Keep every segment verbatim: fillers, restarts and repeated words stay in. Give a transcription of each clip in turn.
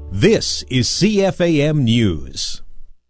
This is C F A M News.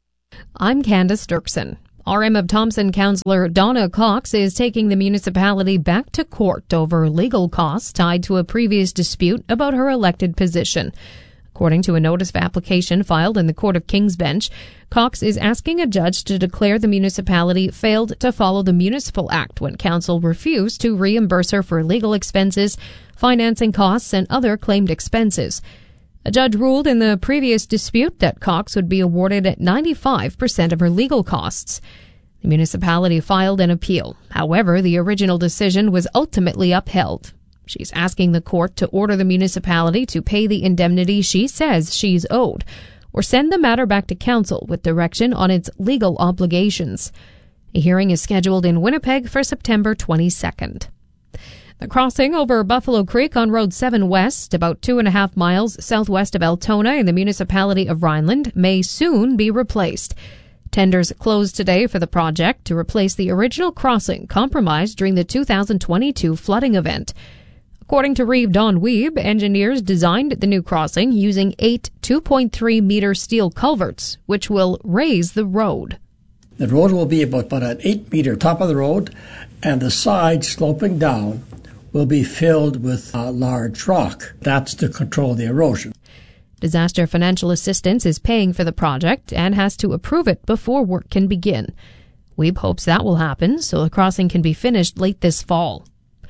I'm Candace Dirksen. R M of Thompson councillor Donna Cox is taking the municipality back to court over legal costs tied to a previous dispute about her elected position. According to a notice of application filed in the Court of King's Bench, Cox is asking a judge to declare the municipality failed to follow the Municipal Act when council refused to reimburse her for legal expenses, financing costs, and other claimed expenses. A judge ruled in the previous dispute that Cox would be awarded at ninety-five percent of her legal costs. The municipality filed an appeal. However, the original decision was ultimately upheld. She's asking the court to order the municipality to pay the indemnity she says she's owed, or send the matter back to council with direction on its legal obligations. A hearing is scheduled in Winnipeg for September twenty-second. The crossing over Buffalo Creek on Road seven West, about two and a half miles southwest of Altona in the municipality of Rhineland, may soon be replaced. Tenders closed today for the project to replace the original crossing compromised during the two thousand twenty-two flooding event. According to Reeve Don Weeb, engineers designed the new crossing using eight two point three meter steel culverts, which will raise the road. The road will be about, about an eight meter top of the road, and the side sloping down will be filled with a large rock. That's to control the erosion. Disaster Financial Assistance is paying for the project and has to approve it before work can begin. Weeb hopes that will happen so the crossing can be finished late this fall.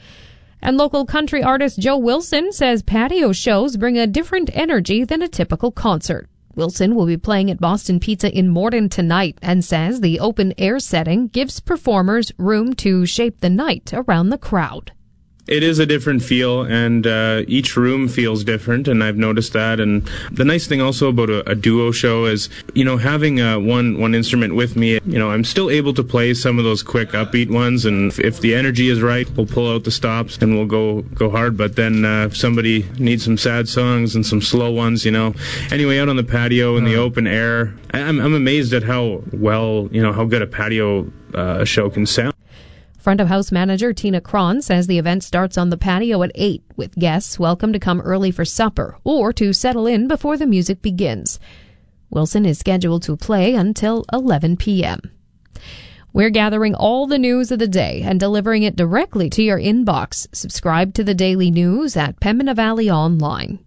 And local country artist Joe Wilson says patio shows bring a different energy than a typical concert. Wilson will be playing at Boston Pizza in Morden tonight and says the open-air setting gives performers room to shape the night around the crowd. It is a different feel, and uh, each room feels different, and I've noticed that. And the nice thing also about a, a duo show is, you know, having uh, one one instrument with me, you know, I'm still able to play some of those quick upbeat ones, and if, if the energy is right, we'll pull out the stops and we'll go go hard. But then uh, if somebody needs some sad songs and some slow ones, you know. Anyway, out on the patio in the open air, I'm, I'm amazed at how well, you know, how good a patio uh, show can sound. Front of house manager Tina Cron says the event starts on the patio at eight, with guests welcome to come early for supper or to settle in before the music begins. Wilson is scheduled to play until eleven p.m. We're gathering all the news of the day and delivering it directly to your inbox. Subscribe to the Daily News at Pembina Valley Online.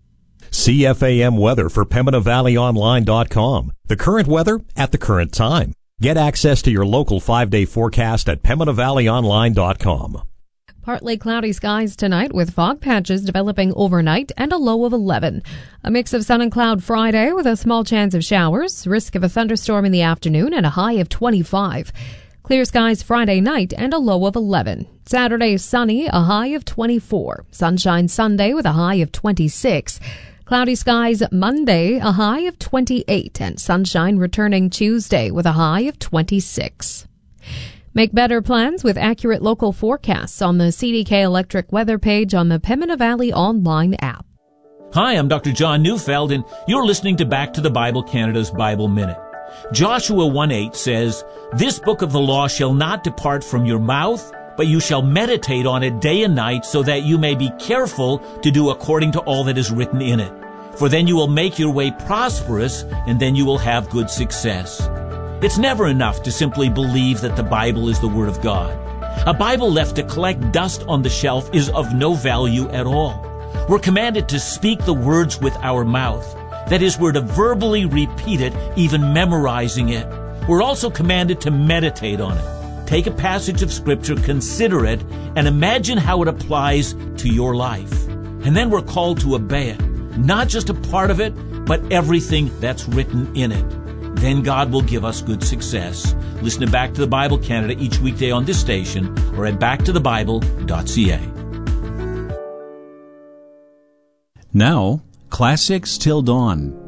C F A M weather for Pembina Valley Online dot com. The current weather at the current time. Get access to your local five-day forecast at Pembina Valley Online dot com. Partly cloudy skies tonight with fog patches developing overnight and a low of eleven. A mix of sun and cloud Friday with a small chance of showers, risk of a thunderstorm in the afternoon and a high of twenty-five. Clear skies Friday night and a low of eleven. Saturday sunny, a high of twenty-four. Sunshine Sunday with a high of twenty-six. Cloudy skies Monday, a high of twenty-eight, and sunshine returning Tuesday with a high of twenty-six. Make better plans with accurate local forecasts on the C D K Electric weather page on the Pembina Valley Online app. Hi, I'm Doctor John Neufeld, and you're listening to Back to the Bible Canada's Bible Minute. Joshua one eight says, "This book of the law shall not depart from your mouth, but you shall meditate on it day and night, so that you may be careful to do according to all that is written in it. For then you will make your way prosperous, and then you will have good success." It's never enough to simply believe that the Bible is the Word of God. A Bible left to collect dust on the shelf is of no value at all. We're commanded to speak the words with our mouth. That is, we're to verbally repeat it, even memorizing it. We're also commanded to meditate on it. Take a passage of Scripture, consider it, and imagine how it applies to your life. And then we're called to obey it. Not just a part of it, but everything that's written in it. Then God will give us good success. Listen to Back to the Bible Canada each weekday on this station or at back to the bible dot c a. Now, Classics Till Dawn.